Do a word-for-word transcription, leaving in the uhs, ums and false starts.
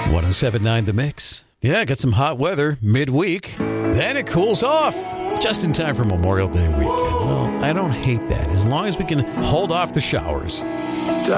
one oh seven point nine The Mix. Yeah, got some hot weather midweek. Then it cools off just in time for Memorial Day weekend. Well, I don't hate that as long as we can hold off the showers.